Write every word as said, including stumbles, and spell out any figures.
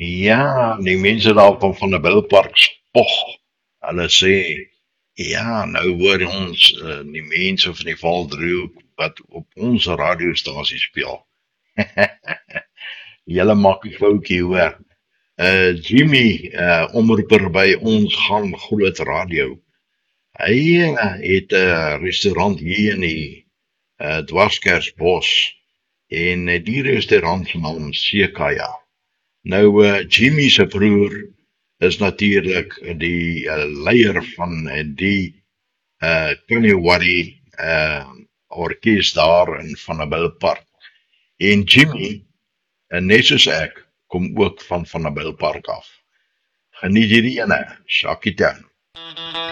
Ja, die mense daar van van die Bilpark spog. Hulle sê, ja, nou hoor ons uh, die mense van die Valdriehoek wat op ons radiostasie speel. Julle maak die foutjie hoor. Uh, Jimmy, uh, omroeper by ons gaan groot radio. Hy uh, het 'n uh, restaurant hier in die uh, Dwarskersbos en uh, die restaurant se naam Sekaya. Nou, uh, Jimmy se broer is natuurlik die uh, leier van uh, die uh, Kanewari uh, orkes daar in Vanderbijlpark. En Jimmy, uh, net soos ek, kom ook van Vanderbijlpark af. Geniet hierdie ene, Shakie Town.